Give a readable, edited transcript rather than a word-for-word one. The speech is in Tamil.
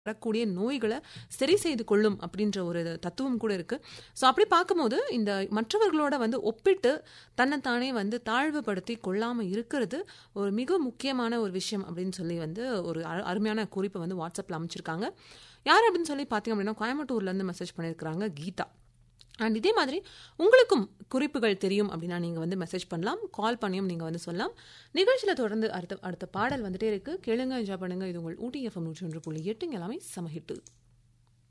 வரக்கூடிய நோய்களை சரி செய்து கொள்ளும் அப்படின்ற ஒரு தத்துவம் கூட இருக்கு. ஸோ அப்படி பார்க்கும்போது இந்த மற்றவர்களோட ஒப்பிட்டு தன்னைத்தானே தாழ்வுபடுத்தி கொள்ளாம இருக்கிறது ஒரு மிக முக்கியமான ஒரு விஷயம் அப்படின்னு சொல்லி ஒரு அருமையான குறிப்பை வாட்ஸ்அப்ல அமைச்சிருக்காங்க. யார் அப்படின்னு சொல்லி பார்த்தீங்க அப்படின்னா கோயம்புத்தூர்ல இருந்து மெசேஜ் பண்ணியிருக்கிறாங்க கீதா. அண்ட் இதே மாதிரி உங்களுக்கும் குறிப்புகள் தெரியும் அப்படின்னா நீங்கள் மெசேஜ் பண்ணலாம், கால் பண்ணியும் நீங்கள் சொல்லலாம். நிகழ்ச்சியில் தொடர்ந்து அடுத்த பாடல் வந்துட்டே இருக்கு. கேளுங்க, என்ஜாய் பண்ணுங்க. இது உங்கள் ஊட்டி FM 101.8 எல்லாமே சமஹிட்டு.